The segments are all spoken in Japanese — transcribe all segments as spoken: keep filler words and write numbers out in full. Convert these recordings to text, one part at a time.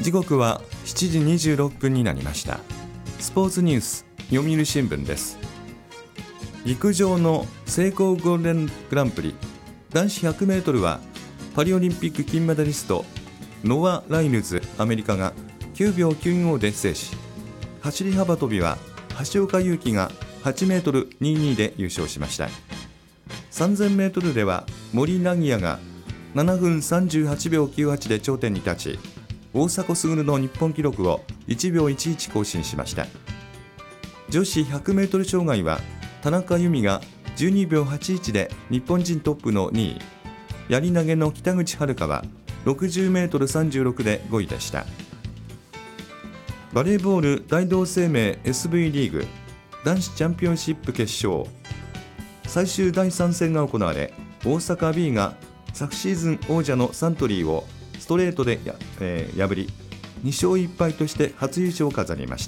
時刻はしちじにじゅうろっぷんになりました。スポーツニュース読売新聞です。陸上のセイコーゴールデングランプリ男子ひゃくメートルはパリオリンピック金メダリストノア・ライルズアメリカがきゅうびょうきゅうごで制し、走り幅跳びは橋岡優輝がはちメートルにじゅうにで優勝しました。さんぜんメートルでは森凪也がななふんさんじゅうはちびょうきゅうはちで頂点に立ち、大迫傑の日本記録をいちびょういちいち更新しました。女子ひゃくメートル障害は田中佑美がじゅうにびょうはちいちで日本人トップのにい、やり投げの北口榛花はろくじゅうメートルさんじゅうろくでごいでした。バレーボール大同生命 エスブイ リーグ男子チャンピオンシップ決勝最終だいさん戦が行われ、大阪 B が昨シーズン王者のサントリーをストレートでや、えー、破りにしょういっぱいとして初優勝を飾りました。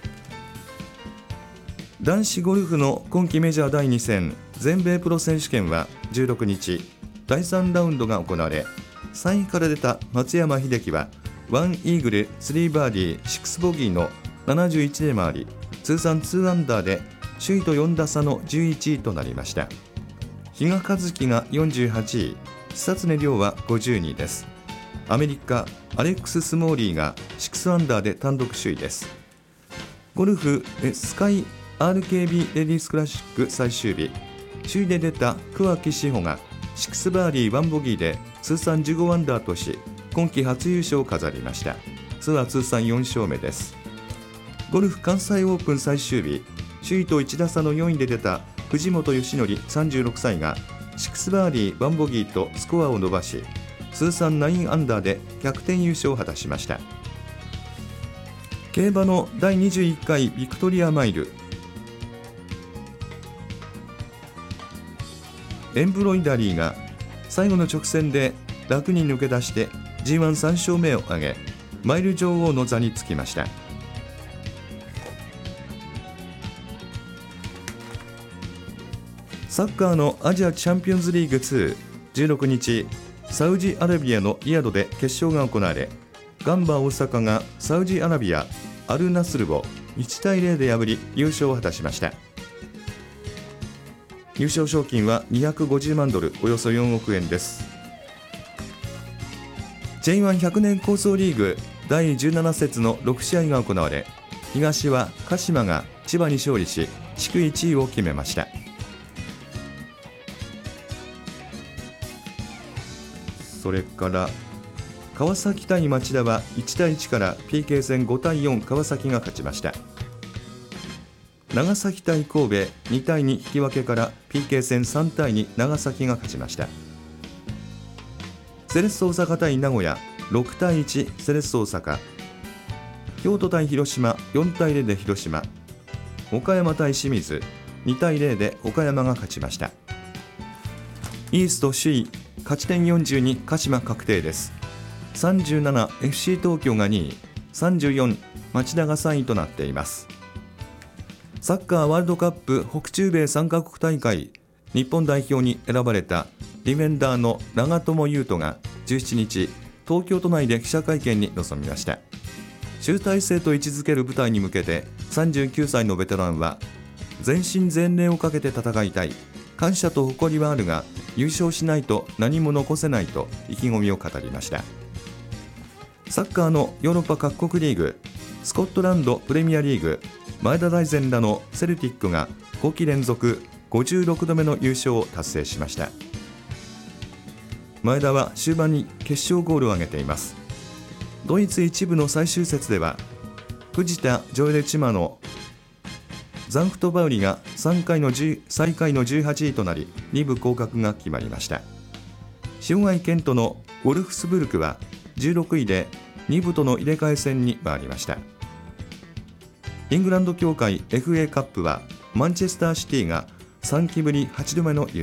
男子ゴルフの今季メジャーだいに戦全米プロ選手権はじゅうろくにちだいさんラウンドが行われ、さんいから出た松山英樹はいちイーグルさんバーディーろくボギーのななじゅういちで回り、通算にアンダーで首位とよんださのじゅういちいとなりました。比嘉一貴がよんじゅうはちい、久常涼はごじゅうにいです。アメリカアレックス・スモーリーがろくアンダーで単独首位です。ゴルフスカイ アールケービー レディースクラシック最終日、首位で出た桑木志帆がろくバーディーいちボギーで通算じゅうごアンダーとし、今季初優勝を飾りました。ツアー通算よんしょうめです。ゴルフ関西オープン最終日、首位といちださのよんいで出た藤本義則さんじゅうろくさいがろくバーディーいちボギーとスコアを伸ばし、通算きゅうアンダーで逆転優勝を果たしました。競馬のだいにじゅういっかいビクトリアマイル、エンブロイダリーが最後の直線で楽に抜け出して ジーワンさん 勝目を挙げ、マイル女王の座につきました。サッカーのアジアチャンピオンズリーグに、じゅうろくにちサウジアラビアのリヤドで決勝が行われ、ガンバ大阪がサウジアラビアアルナスルをいちたいゼロで破り優勝を果たしました。優勝賞金はにひゃくごじゅうまんドル、およそよんおくえんです。 ジェイワンひゃく 年構想リーグだいじゅうなな節のろくしあいが行われ、東は鹿島が千葉に勝利し地区いちいを決めました。それから川崎対町田はいちたいいちから ピーケー 戦ごたいよん川崎が勝ちました。長崎対神戸にたいに引き分けから ピーケー 戦さんたいに長崎が勝ちました。セレッソ大阪対名古屋ろくたいいちセレッソ大阪、京都対広島よんたいゼロで広島、岡山対清水にたいゼロで岡山が勝ちました。イースト首位勝ち点よんじゅうに鹿島確定です。さんじゅうなな エフシー 東京がにい、さんじゅうよん町田がさんいとなっています。サッカーワールドカップ北中米さんカ国大会日本代表に選ばれたディフェンダーの長友佑都がじゅうしちにち東京都内で記者会見に臨みました。集大成と位置づける舞台に向けてさんじゅうきゅうさいのベテランは、全身全霊をかけて戦いたい、感謝と誇りはあるが優勝しないと何も残せないと意気込みを語りました。サッカーのヨーロッパ各国リーグスコットランドプレミアリーグ前田大然らのセルティックがごき連続ごじゅうろくどめの優勝を達成しました。前田は終盤に決勝ゴールを挙げています。ドイツ一部の最終節では藤田ジョエル・チマのザンフトバウリがさんかいの最下位のじゅうはちいとなりに部降格が決まりました。塩貝健人のウォルフスブルクはじゅうろくいでに部との入れ替え戦に回りました。イングランド協会 エフエー カップはマンチェスターシティがさんきぶりはちどめの優